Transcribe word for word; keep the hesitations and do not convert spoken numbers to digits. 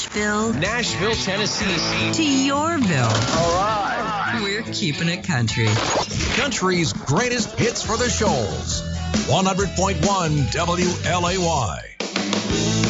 Nashville, Nashville, Tennessee, to Yorville. All right. We're keeping it country. Country's greatest hits for the Shoals. one hundred point one W L A Y.